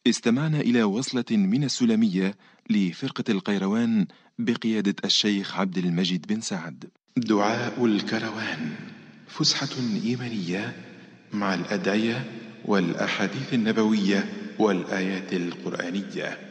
استمعنا إلى وصلة من السلمية لفرقة القيروان بقيادة الشيخ عبد المجيد بن سعد. دعاء الكروان، فسحة إيمانية مع الأدعية والأحاديث النبوية والآيات القرآنية.